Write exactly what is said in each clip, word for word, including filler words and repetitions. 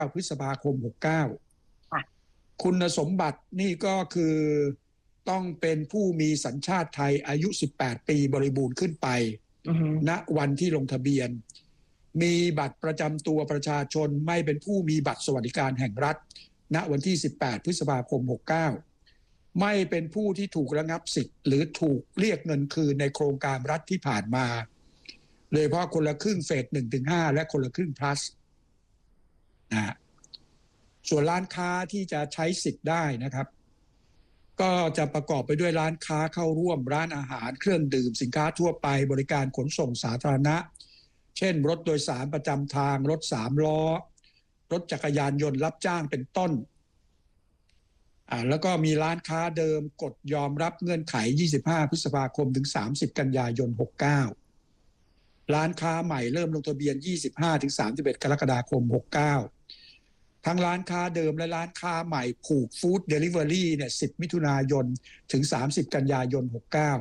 พฤษภาคมหกเก้าคุณสมบัตินี่ก็คือต้องเป็นผู้มีสัญชาติไทยอายุสิบแปดปีบริบูรณ์ขึ้นไปณวันที่ลงทะเบียนมีบัตรประจำตัวประชาชนไม่เป็นผู้มีบัตรสวัสดิการแห่งรัฐณวันที่สิบแปดพฤษภาคมหกเก้าไม่เป็นผู้ที่ถูกระงับสิทธิ์หรือถูกเรียกเงินคืนในโครงการรัฐที่ผ่านมาโดยเฉพาะคนละครึ่งเฟส หนึ่งถึงห้า และคนละครึ่ง plus นะส่วนร้านค้าที่จะใช้สิทธิ์ได้นะครับก็จะประกอบไปด้วยร้านค้าเข้าร่วมร้านอาหารเครื่องดื่มสินค้าทั่วไปบริการขนส่งสาธารณะเช่นรถโดยสารประจำทางรถสามล้อรถจักรยานยนต์รับจ้างเป็นต้นอ่าแล้วก็มีร้านค้าเดิมกฎยอมรับเงื่อนไขยี่สิบห้าพฤษภาคมถึงสามสิบกันยายนหกเก้าร้านค้าใหม่เริ่มลงทะเบียนยี่สิบห้าถึงสามสิบเอ็ดกรกฎาคมหกเก้าทั้งร้านค้าเดิมและร้านค้าใหม่ผูกฟู้ดเดลิเวอรี่เนี่ยสิบมิถุนายนถึงสามสิบกันยายนหกเก้า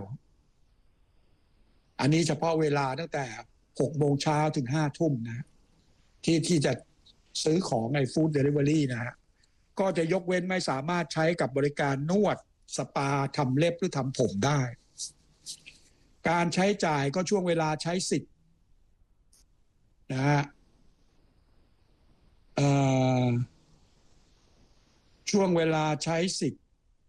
อันนี้เฉพาะเวลาตั้งแต่หกโมงเช้าถึงห้าทุ่มนะที่ที่จะซื้อของในฟู้ดเดลิเวอรี่นะฮะก็จะยกเว้นไม่สามารถใช้กับบริการนวดสปาทำเล็บหรือทำผมได้การใช้จ่ายก็ช่วงเวลาใช้สิทธิ์นะฮะช่วงเวลาใช้สิทธิ์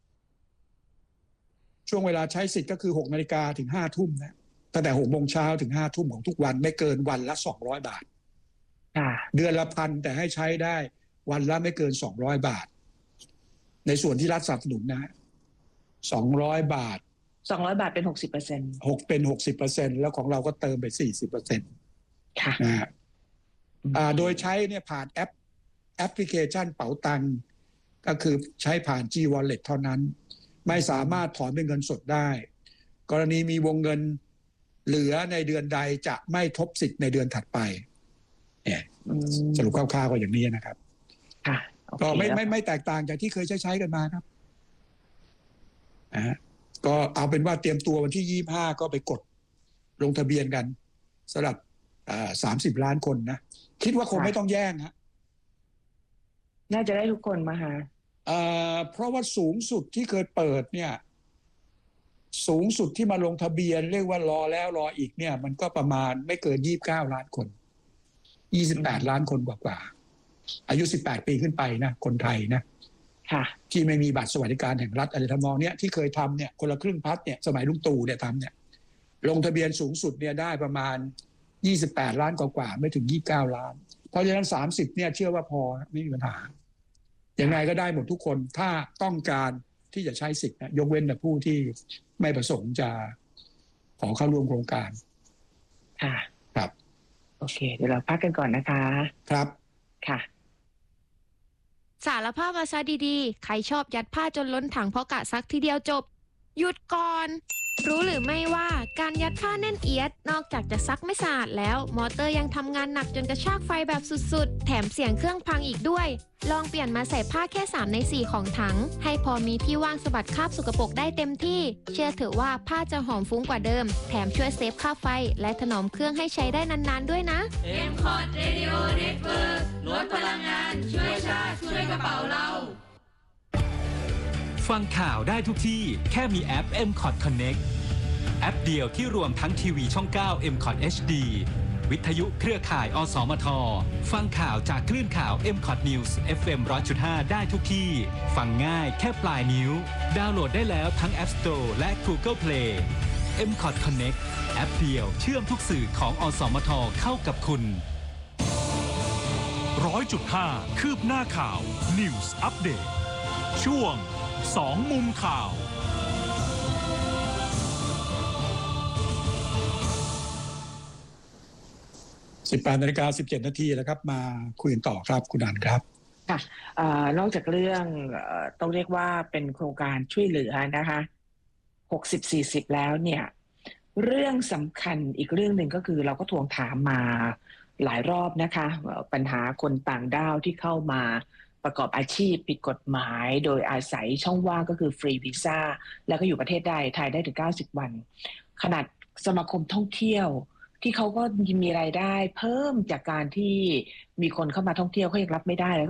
ช่วงเวลาใช้สิทธิ์ก็คือหกนาฬิกาถึงห้าทุ่มนะตั้งแต่หกโมงเช้าถึงห้าทุ่มของทุกวันไม่เกินวันละสองร้อยบาทเดือนละพันแต่ให้ใช้ได้วันละไม่เกินสองร้อยบาทในส่วนที่รัฐสนับสนุนนะสองร้อยบาทสองร้อยบาทเป็น หกสิบเปอร์เซ็นต์หกเป็น หกสิบเปอร์เซ็นต์ แล้วของเราก็เติมไป สี่สิบเปอร์เซ็นต์ค่ะนะฮะอ่าโดยใช้เนี่ยผ่านแอปแอปพลิเคชันเป๋าตังก็คือใช้ผ่าน G Wallet เท่านั้นไม่สามารถถอนเป็นเงินสดได้กรณีมีวงเงินเหลือในเดือนใดจะไม่ทบสิทธิ์ในเดือนถัดไปเนี่ยสรุปคร่าวๆก็อย่างนี้นะครับก็ไม่ไม่ไม่แตกต่างจากที่เคยใช้ใช้กันมาครับนะก็เอาเป็นว่าเตรียมตัววันที่ยี่สิบห้าก็ไปกดลงทะเบียนกันสำหรับสามสิบล้านคนนะคิดว่าคงไม่ต้องแย่งฮะน่าจะได้ทุกคนมาหาเพราะว่าสูงสุดที่เคยเปิดเนี่ยสูงสุดที่มาลงทะเบียนเรียกว่ารอแล้วรออีกเนี่ยมันก็ประมาณไม่เกินยี่สิบเก้าล้านคนยี่สิบแปดล้านคนกว่าๆอายุสิบแปดปีขึ้นไปนะคนไทยนะที่ไม่มีบัตรสวัสดิการแห่งรัฐอะไรทำนองเนี้ยที่เคยทำเนี่ยคนละครึ่งพัดเนี่ยสมัยลุงตู่เนี่ยทำเนี่ยลงทะเบียนสูงสุดเนี่ยได้ประมาณยี่สิบแปดล้านกว่าๆไม่ถึงยี่สิบเก้าล้านเพราะฉะนั้นสามสิบเนี่ยเชื่อว่าพอไม่มีปัญหายังไงก็ได้หมดทุกคนถ้าต้องการที่จะใช้สิทธิ์นะยกเว้นแต่ผู้ที่ไม่ประสงค์จะขอเข้าร่วมโครงการค่ะครับโอเคเดี๋ยวเราพักกันก่อนนะคะครับค่ะสารภาพมาซะดีๆใครชอบยัดผ้าจนล้นถังเพราะกะซักทีเดียวจบหยุดก่อนรู้หรือไม่ว่าการยัดผ้าแน่นเอียดนอกจากจะซักไม่สะอาดแล้วมอเตอร์ยังทำงานหนักจนกระชากไฟแบบสุดๆแถมเสียงเครื่องพังอีกด้วยลองเปลี่ยนมาใส่ผ้าแค่สามในสี่ของถังให้พอมีที่ว่างสะบัดคราบสกปรกได้เต็มที่เชื่อเถอะว่าผ้าจะหอมฟุ้งกว่าเดิมแถมช่วยเซฟค่าไฟและถนอมเครื่องให้ใช้ได้นานๆด้วยนะเอ็ม คอร์ด Radio Network ลดพลังงานช่วยชาติช่วยกระเป๋าเราฟังข่าวได้ทุกที่แค่มีแอป เอ็ม คอร์ด Connect แอปเดียวที่รวมทั้งทีวีช่องเก้า เอ็ม คอร์ด เอช ดี วิทยุเครือข่ายอสมทฟังข่าวจากคลื่นข่าว เอ็ม คอร์ด News เอฟ เอ็ม หนึ่งร้อยจุดห้า ได้ทุกที่ฟังง่ายแค่ปลายนิ้วดาวน์โหลดได้แล้วทั้ง App Store และ Google Play เอ็ม คอร์ด Connect แอปเดียวเชื่อมทุกสื่อของอสมทเข้ากับคุณหนึ่งร้อยจุดห้า คืบหน้าข่าว News Update ช่วงสองมุมข่าวสิบแปดนาฬิกาสิบเจ็ดนาทีแล้วครับมาคุยกันต่อครับคุณอันครับค่ะนอกจากเรื่องต้องเรียกว่าเป็นโครงการช่วยเหลือนะคะหกสิบ สี่สิบแล้วเนี่ยเรื่องสำคัญอีกเรื่องหนึ่งก็คือเราก็ทวงถามมาหลายรอบนะคะปัญหาคนต่างด้าวที่เข้ามาประกอบอาชีพผิดกฎหมายโดยอาศัยช่องว่างก็คือฟรีวีซ่าแล้วก็อยู่ประเทศใดไทยได้ถึงเก้าสิบวันขนาดสมาคมท่องเที่ยวที่เขาก็มีรายได้เพิ่มจากการที่มีคนเข้ามาท่องเที่ยวเขายังรับไม่ได้แล้ว